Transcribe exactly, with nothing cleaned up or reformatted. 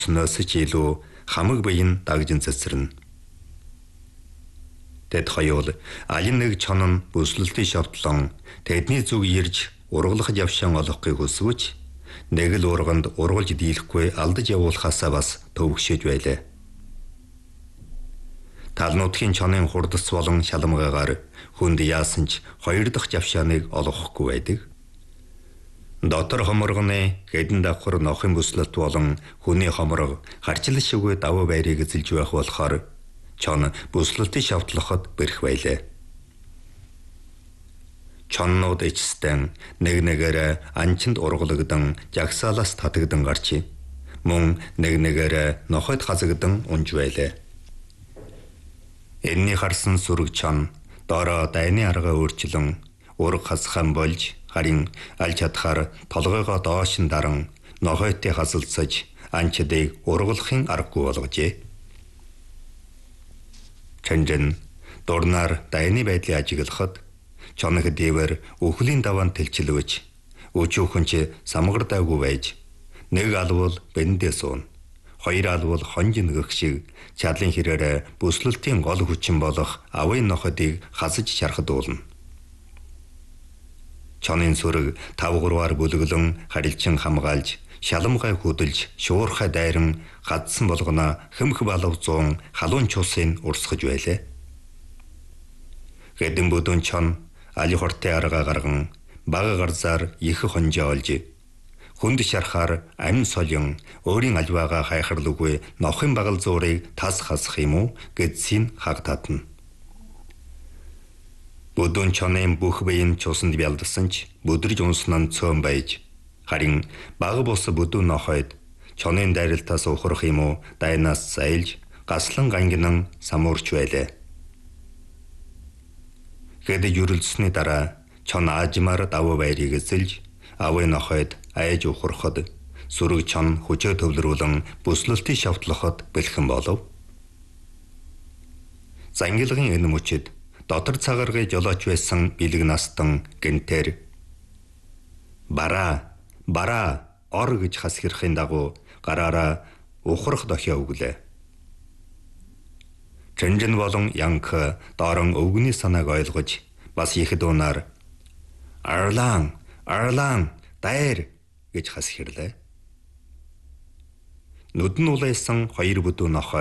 нөөсөж илүү хамаг бие нь дагжин цэцэрнэ. Тэд хоёул алин нэг чон нь бүслэлтийн шавтлан тэдний зүг ирж ургалах явшаан олохыг хүсвэж нэг л урганд ургалж дийлэхгүй алдаж явуулахаасаа бас төвөгшөөж байлаа. Талнуудхийн чонын хурдас болон шалмгаагаар хүнд яасан ч хоёр дахь явшааныг олохгүй байдаг. Дотор хоморгоны хэдэн давхар нохын бүслэлт болон хүний хоморго харчлал шигүй даваа байрыг эзэлж байх болохоор чон бүслэлтийн шавтлахад бэрх байлаа. Чоннууд ичстэн нэг нэгээрээ анчинд ургалагдсан жагсаалаас татагдан гарчи. Мөн нэг нэгээрээ нохойд хазагдан унж байлаа. Энэний харсан сүрэг чон доороо дайны арга өөрчлөн ураг хасхан болж харин аль чадхаар толгойгоо доош нь даран нохойтой хасалцаж анчдыг ургалахын аргагүй болгожээ. Чанжин дурнаар дайны байдлыг ажиглахад чоног дээвэр өхлийн даваан тэлчилвэж өчүүхэн ч самгардаагүй байж нэг алвал бэндээ суун хоёр алвал хонж нөгөх шиг чадлын хэрээр бүслэлтийн гол хүчин болох авын ноходыг хасаж чархад уулна. Чонын сүрэг тав гурваар бүлэглэн харилчин хамгаалж шаламгай хөдөлж шуурхай дайран гадсан болгоно хэмх балав зуун халуун чусыг урсгаж байлаа. Хэдэн бүдүүн чон али хортой арга гарган бага гарзаар их хонжоо олж хүнд шарахаар амин солон өөрийн альваага хайхарлгүй нохын багал зуурыг тас хасах юм уу гэдсийн хаг татна. Бүдүүн чонын бүх биеийн чусанд бялдсан ч бүдэрж унснан цөөн байж харин бага бус бүдүүн нохойд чонын дайралтаас ухрах юм уу дайнаас зайлж гаслан гангинан самуурч байлаа. Хэд юрэлцсэний дараа чон аажмаар даваа байрыг эзэлж авын нохойд айж ухрахад сүрэг чон хүчээ төвлөрүүлэн бүслэлтийн шавтлахад бэлхэн болов. Зангилгын энэ мөчид дотор цагааргай жолооч байсан бэлэг настан гинтэр бараа бараа ор гэж хас хэрхийн дагуу гараараа ухрах дохио өглөө. Чэнжэн болон янх доорон өвгөний санааг ойлгож бас их дуунаар арлан арлан дайр гэж хас хэрлээ. Нүдэн улайсан хоёр бүдүүн нохой